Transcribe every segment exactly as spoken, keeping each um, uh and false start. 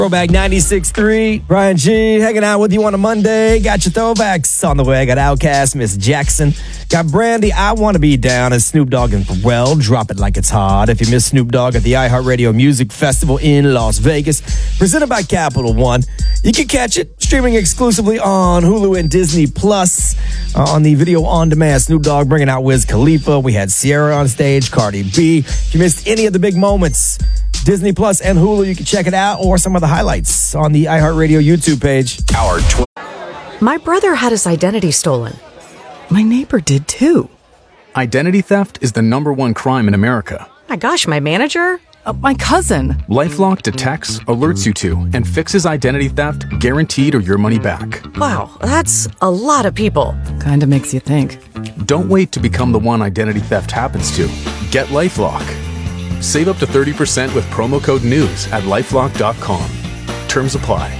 Throwback ninety-six point three, Brian G, hanging out with you on a Monday. Got your throwbacks on the way. Got Outkast, Miss Jackson. Got Brandy, I Want to Be Down, and Snoop Dogg and Pharrell, Drop It Like It's Hot. If you miss Snoop Dogg at the iHeartRadio Music Festival in Las Vegas, presented by Capital One, you can catch it streaming exclusively on Hulu and Disney Plus. Uh, on the video on demand, Snoop Dogg bringing out Wiz Khalifa. We had Sierra on stage, Cardi B. If you missed any of the big moments, Disney Plus and Hulu, you can check it out, or some of the highlights on the iHeartRadio YouTube page. Our tw- My brother had his identity stolen. My neighbor did too. Identity theft is the number one crime in America. My gosh, my manager? Uh, my cousin. LifeLock detects, alerts you to, and fixes identity theft guaranteed or your money back. Wow, that's a lot of people. Kinda makes you think. Don't wait to become the one identity theft happens to. Get LifeLock. Save up to thirty percent with promo code NEWS at lifelock dot com. Terms apply.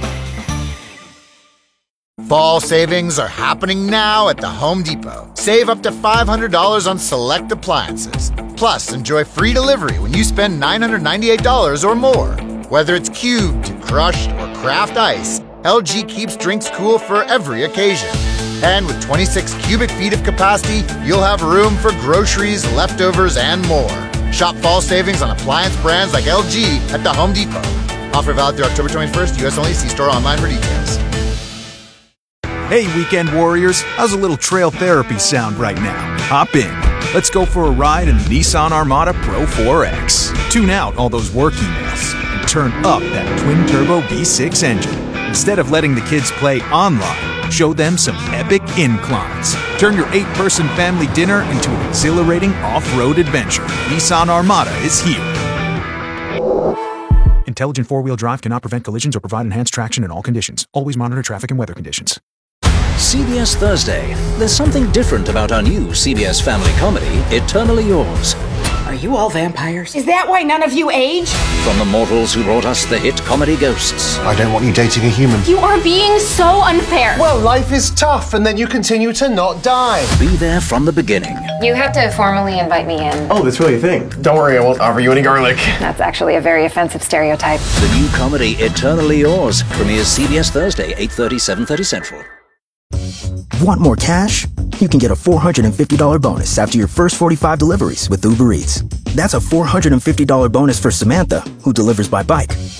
Fall savings are happening now at the Home Depot. Save up to five hundred dollars on select appliances. Plus, enjoy free delivery when you spend nine hundred ninety-eight dollars or more. Whether it's cubed, crushed, or craft ice, L G keeps drinks cool for every occasion. And with twenty-six cubic feet of capacity, you'll have room for groceries, leftovers, and more. Shop fall savings on appliance brands like L G at the Home Depot. Offer valid through October twenty-first, U S only. See store online for details. Hey, weekend warriors. How's a little trail therapy sound right now? Hop in. Let's go for a ride in the Nissan Armada Pro four X. Tune out all those work emails and turn up that twin-turbo V six engine. Instead of letting the kids play online, show them some epic inclines. Turn your eight-person family dinner into an exhilarating off-road adventure. Nissan Armada is here. Intelligent four-wheel drive cannot prevent collisions or provide enhanced traction in all conditions. Always monitor traffic and weather conditions. C B S Thursday. There's something different about our new C B S family comedy, Eternally Yours. Are you all vampires? Is that why none of you age? From the mortals who brought us the hit comedy Ghosts. I don't want you dating a human. You are being so unfair. Well, life is tough, and then you continue to not die. Be there from the beginning. You have to formally invite me in. Oh, that's really a thing. Don't worry, I won't offer you any garlic. That's actually a very offensive stereotype. The new comedy, Eternally Yours, premieres C B S Thursday, eight thirty, seven thirty Central. Want more cash? You can get a four hundred fifty dollars bonus after your first forty-five deliveries with Uber Eats. That's a four hundred fifty dollars bonus for Samantha, who delivers by bike.